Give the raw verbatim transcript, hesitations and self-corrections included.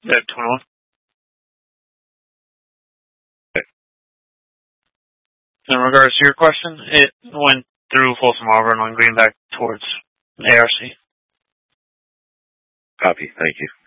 Yeah, twenty-one. Okay. In regards to your question, it went through Folsom Auburn on Greenback towards A R C. Copy. Thank you.